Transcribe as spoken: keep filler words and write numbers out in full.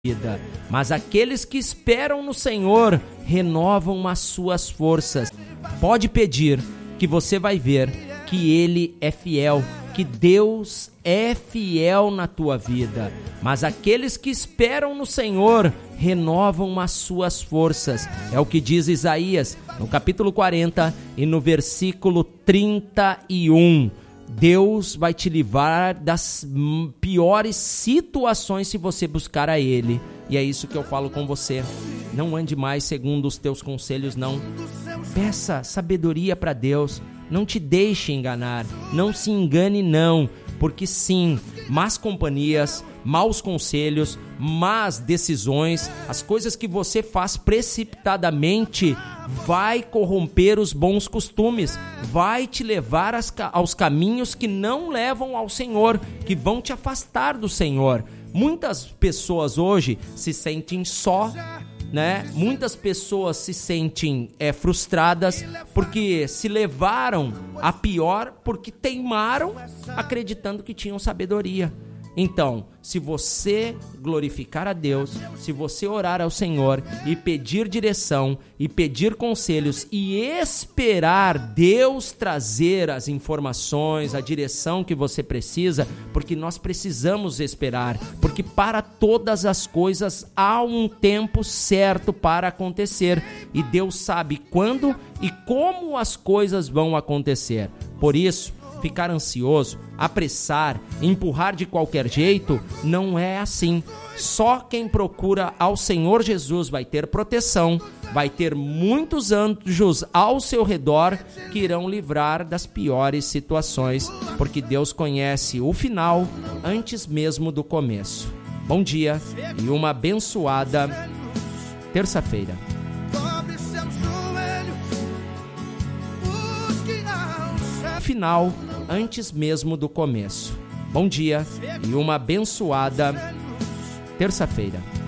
vida, mas aqueles que esperam no Senhor renovam as suas forças. Pode pedir, que você vai ver que Ele é fiel, que Deus é fiel na tua vida. Mas aqueles que esperam no Senhor renovam as suas forças. É o que diz Isaías, no capítulo quarenta e no versículo trinta e um. Deus vai te livrar das piores situações se você buscar a Ele. E é isso que eu falo com você. Não ande mais segundo os teus conselhos, não. Peça sabedoria para Deus. Não te deixe enganar. Não se engane, não. Porque sim, más companhias, maus conselhos, más decisões, as coisas que você faz precipitadamente vai corromper os bons costumes, vai te levar aos caminhos que não levam ao Senhor, que vão te afastar do Senhor. Muitas pessoas hoje se sentem só, né? Muitas pessoas se sentem é, frustradas porque se levaram a pior porque teimaram acreditando que tinham sabedoria. Então, se você glorificar a Deus, se você orar ao Senhor e pedir direção e pedir conselhos e esperar Deus trazer as informações, a direção que você precisa, porque nós precisamos esperar, porque para todas as coisas há um tempo certo para acontecer e Deus sabe quando e como as coisas vão acontecer. Por isso, ficar ansioso, apressar, empurrar de qualquer jeito, não é assim. Só quem procura ao Senhor Jesus vai ter proteção, vai ter muitos anjos ao seu redor que irão livrar das piores situações, porque Deus conhece o final antes mesmo do começo. Bom dia e uma abençoada terça-feira. Final antes mesmo do começo. Bom dia e uma abençoada terça-feira.